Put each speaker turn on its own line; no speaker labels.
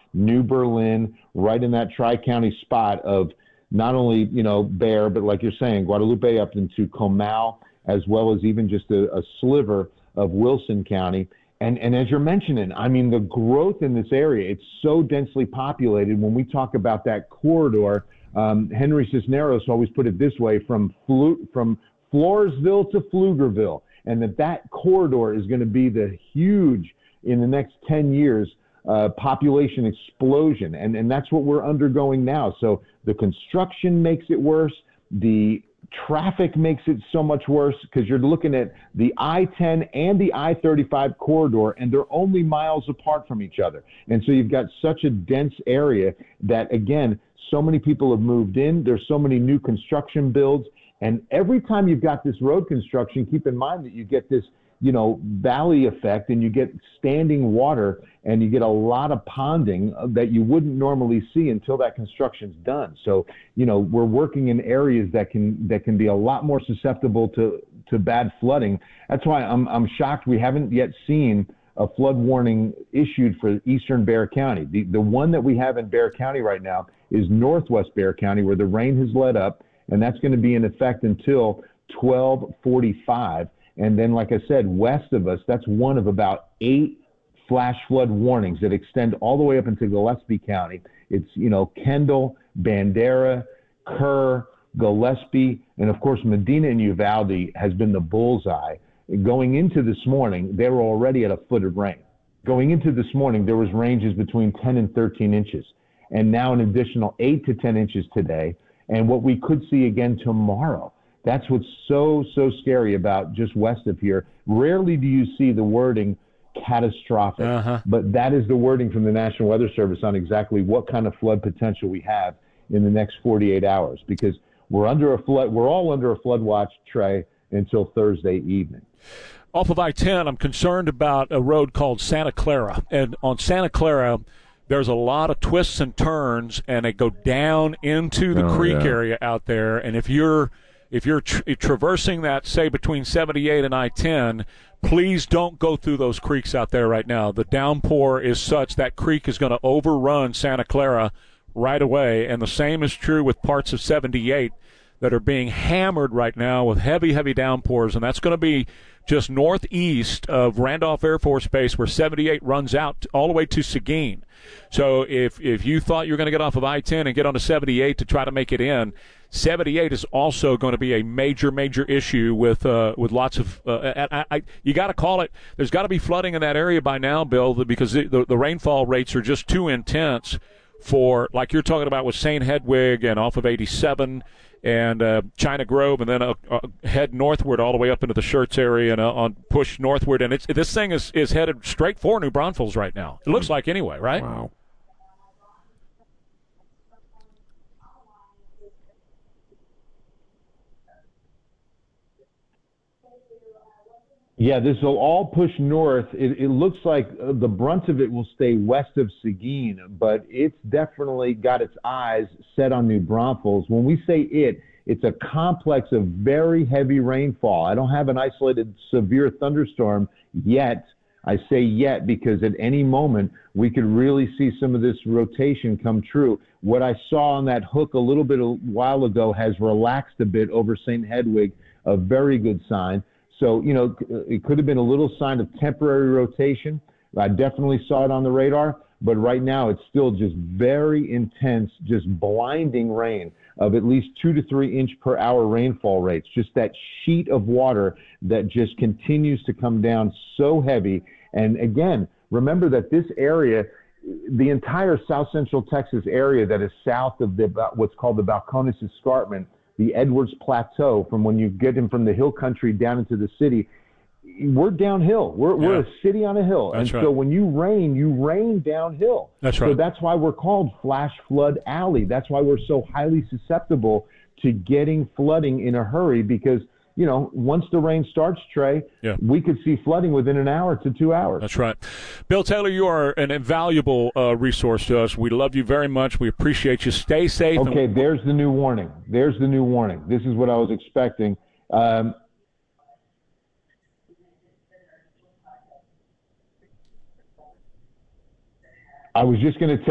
New Berlin, right in that tri-county spot of not only, Bear, but like you're saying, Guadalupe up into Comal, as well as even just a sliver of Wilson County. And as you're mentioning, I mean, the growth in this area, it's so densely populated. When we talk about that corridor, Henry Cisneros always put it this way, from Floresville to Pflugerville, and that corridor is going to be the huge, in the next 10 years, population explosion. And that's what we're undergoing now. So the construction makes it worse. The traffic makes it so much worse because you're looking at the I-10 and the I-35 corridor, and they're only miles apart from each other. And so you've got such a dense area that, again, so many people have moved in. There's so many new construction builds. And every time you've got this road construction, keep in mind that you get this, valley effect, and you get standing water, and you get a lot of ponding that you wouldn't normally see until that construction's done. So, we're working in areas that can be a lot more susceptible to bad flooding. That's why I'm shocked we haven't yet seen a flood warning issued for eastern Bexar County. The one that we have in Bexar County right now is northwest Bexar County, where the rain has let up, and that's going to be in effect until 12:45. And then, like I said, west of us, that's one of about 8 flash flood warnings that extend all the way up into Gillespie County. It's, Kendall, Bandera, Kerr, Gillespie, and of course, Medina and Uvalde has been the bullseye. Going into this morning, they were already at a foot of rain. Going into this morning, there was ranges between 10 and 13 inches, and now an additional 8 to 10 inches today, and what we could see again tomorrow. That's what's so scary about just west of here. Rarely do you see the wording catastrophic, but that is the wording from the National Weather Service on exactly what kind of flood potential we have in the next 48 hours, because we're all under a flood watch, Trey, until Thursday evening.
Off of I-10, I'm concerned about a road called Santa Clara. And on Santa Clara, there's a lot of twists and turns, and they go down into the creek area out there. And if you're traversing that, say, between 78 and I-10, please don't go through those creeks out there right now. The downpour is such that creek is going to overrun Santa Clara right away. And the same is true with parts of 78 that are being hammered right now with heavy, heavy downpours. And that's going to be just northeast of Randolph Air Force Base, where 78 runs out all the way to Seguin. So if you thought you were going to get off of I-10 and get onto 78 to try to make it in, 78 is also going to be a major issue with lots of you got to call it. There's got to be flooding in that area by now, Bill, because the rainfall rates are just too intense for, like you're talking about with St. Hedwig and off of 87 and China Grove, and then head northward all the way up into the Schertz area and on push northward. And this thing is headed straight for New Braunfels right now. It looks like anyway, right?
Wow.
Yeah, this will all push north. It looks like the brunt of it will stay west of Seguin, but it's definitely got its eyes set on New Braunfels. When we say it's a complex of very heavy rainfall. I don't have an isolated severe thunderstorm yet. I say yet because at any moment we could really see some of this rotation come true. What I saw on that hook a while ago has relaxed a bit over St. Hedwig, a very good sign. So, it could have been a little sign of temporary rotation. I definitely saw it on the radar, but right now it's still just very intense, just blinding rain of at least 2 to 3 inch per hour rainfall rates. Just that sheet of water that just continues to come down so heavy. And again, remember that this area, the entire South Central Texas area that is south of what's called the Balcones Escarpment, the Edwards Plateau, from when you get in from the hill country down into the city, we're downhill. We're a city on a hill.
That's right.
So when you rain downhill.
That's right.
So that's why we're called Flash Flood Alley. That's why we're so highly susceptible to getting flooding in a hurry, because, once the rain starts, Trey, we could see flooding within an hour to 2 hours.
That's right. Bill Taylor, you are an invaluable resource to us. We love you very much. We appreciate you. Stay safe.
Okay, there's the new warning. This is what I was expecting. I was just going to